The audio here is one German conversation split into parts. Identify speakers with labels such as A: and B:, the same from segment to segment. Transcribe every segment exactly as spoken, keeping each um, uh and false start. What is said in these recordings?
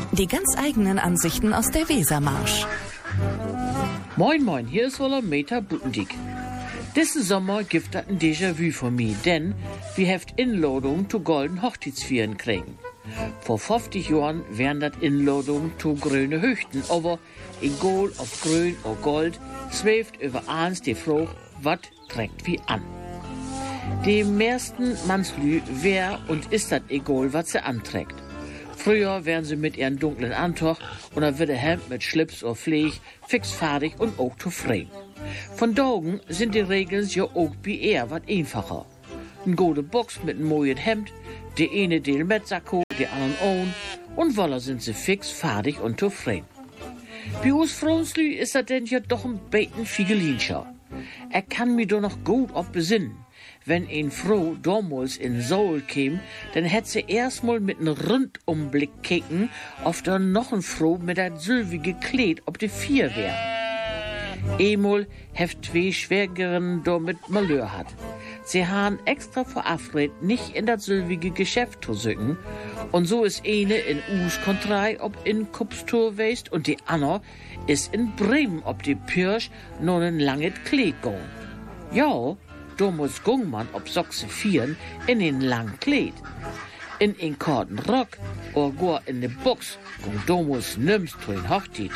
A: Die ganz eigenen Ansichten aus der Wesermarsch.
B: Moin moin, hier ist wohl Meta Butendieck. Diesen Sommer gibt das ein Déjà-vu von mir, denn wir heft Inladung zu golden Hochzeitsvieren kriegen. Vor fünfzig Jahren wären das Inladungen zu grüne Höchten, aber egal ob grün oder gold, schwebt über eins die Frage, was trägt wie an. Die meisten Mannslü wär und ist das egal, was sie anträgt. Früher wären sie mit ihren dunklen Antoch oder wird der Hemd mit Schlips oder Pfleg fix fertig und auch zufrieden. Von Daugen sind die Regeln ja auch wie eher was einfacher. Ein gute Box mit einem neuen Hemd, die eine Deal mit Sakko, die anderen ohne, und voila sind sie fix fertig und zufrieden. Bei uns Frauenslü ist das denn ja doch ein bisschen Figelinscher. Er kann mich doch noch gut auf besinnen. Wenn ein Frau damals in Seoul käm, dann hätt sie erstmal mit einem Rundumblick kicken, ob da noch ein Frau mit einem sylvige Kleid ob die Vier wär. Emol heft zwei Schwägerinnen da mit Malheur hat. Sie han extra verabredet, nicht in das sylvige Geschäft zu sücken. Und so ist eine in Us Kontrei ob in Kupstor weist und die andere ist in Bremen ob die Pirsch noch ein langes Kleid gong. Ja, da muss gung man ob Sochse vieren in den langen Kleid. In den korten Rock oder gar in de Box gung da muss nimmst zu den Hochzeit.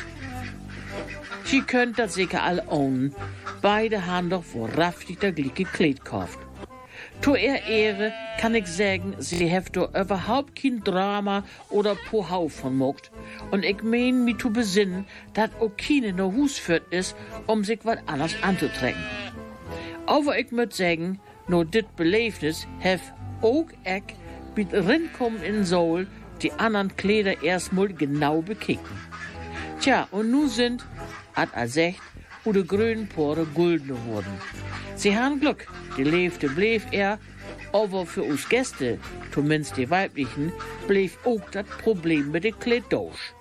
B: Sie könnt das sicher alle ownen. Beide haben doch wahrhaftig der gleiche Kleid gekauft. Zu ihr Ehre kann ich sagen, sie heft doch überhaupt kein Drama oder Pohau von mogt. Und ich mein, mich zu besinnen, dass auch keine no Hus führt ist, um sich was anderes anzutrecken. Aber ich müt sagen, no dit Beleefnis hef auch ich mit rinkommen in Seoul die anderen Kleider erstmal genau bekicken. Tja, und nu sind, hat er sagt, wo de grünen Pore guldene wurden. Sie haben Glück, die Leefte blieb er, aber für uns Gäste, zumindest die weiblichen, blieb auch das Problem mit den Kleid durch.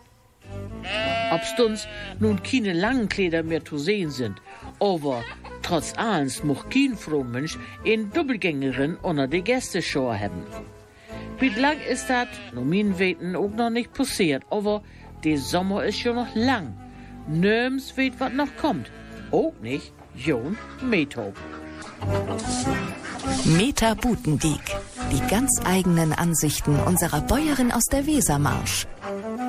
B: Ob's uns nun keine langen Kleider mehr zu sehen sind, aber trotz allens mocht kein Frohmensch in Doppelgängerin unter die Gästeschau haben. Wie lang ist das? Nur mein Weten auch noch nicht passiert, aber der Sommer ist schon noch lang. Nirgends weet was noch kommt. Auch nicht Jon Meto.
A: Meta Butendieck. Die ganz eigenen Ansichten unserer Bäuerin aus der Wesermarsch.